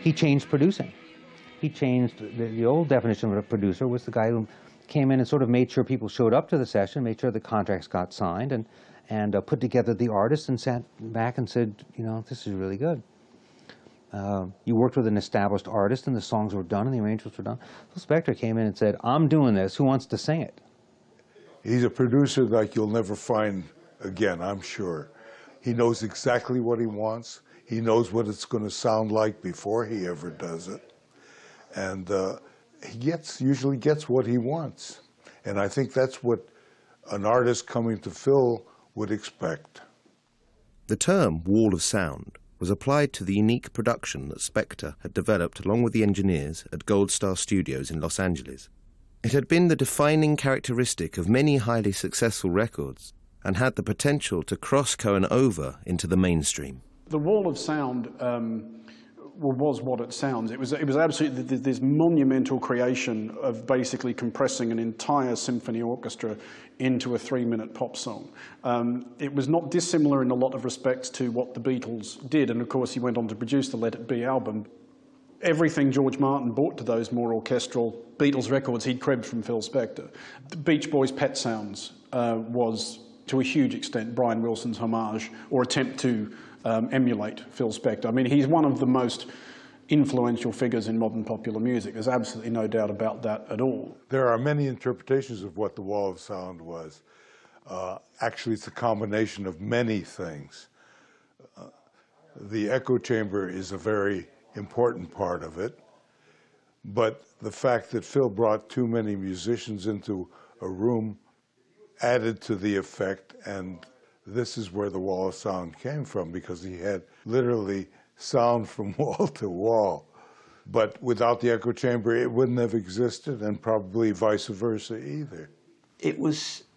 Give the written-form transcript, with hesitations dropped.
he changed producing. He changed, the old definition of a producer was the guy who came in and sort of made sure people showed up to the session, made sure the contracts got signed, and put together the artist and sat back and said, you know, this is really good. You worked with an established artist and the songs were done and the arrangements were done. Phil Spector came in and said, I'm doing this, who wants to sing it? He's a producer like you'll never find again, I'm sure. He knows exactly what he wants. He knows what it's going to sound like before he ever does it. And he usually gets what he wants. And I think that's what an artist coming to Phil would expect. The term wall of sound was applied to the unique production that Spector had developed along with the engineers at Gold Star Studios in Los Angeles. It had been the defining characteristic of many highly successful records and had the potential to cross Cohen over into the mainstream. The wall of sound was what it sounds. It was absolutely this monumental creation of basically compressing an entire symphony orchestra into a 3-minute pop song. It was not dissimilar in a lot of respects to what the Beatles did, and of course he went on to produce the Let It Be album. Everything George Martin brought to those more orchestral Beatles records he'd cribbed from Phil Spector. The Beach Boys' Pet Sounds was, to a huge extent, Brian Wilson's homage or attempt to emulate Phil Spector. I mean, he's one of the most influential figures in modern popular music. There's absolutely no doubt about that at all. There are many interpretations of what the Wall of Sound was. Actually, it's a combination of many things. The echo chamber is a very important part of it, but the fact that Phil brought too many musicians into a room added to the effect, and this is where the Wall of Sound came from, because he had literally sound from wall to wall. But without the echo chamber, it wouldn't have existed, and probably vice versa either. It was